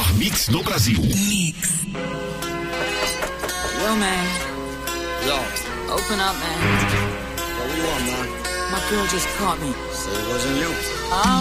melhor mix do Brasil. Mix. Yo, man. Yo. Open up, man. Yo, what you want, man? My girl just caught me. Say it wasn't you.